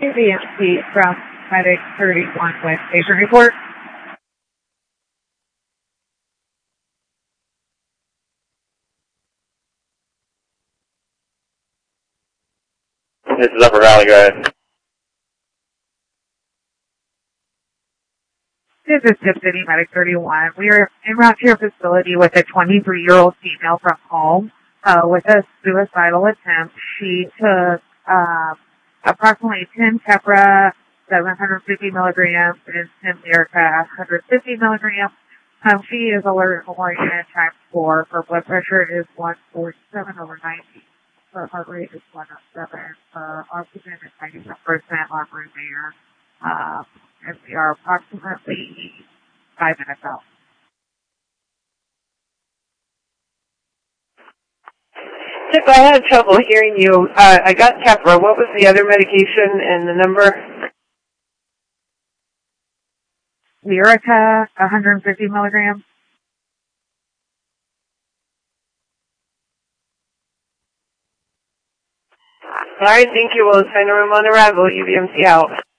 UVMC from Medic 31 with patient report. This is Upper Valley, go ahead. This is Tip City Medic 31. We are en route to your facility with a 23-year-old female from home with a suicidal attempt. She took approximately 10 Keppra, 750 milligrams, and 10 Lyrica, 150 milligrams. She is alert and oriented type 4. Her blood pressure is 147/90. Her heart rate is 107. Her oxygen is 91% on room air. And we are approximately 5 minutes out. Tip, I had trouble hearing you. I got Keppra. What was the other medication and the number? Lyrica, 150 milligrams. All right, thank you. We'll assign a room on arrival. UVMC out.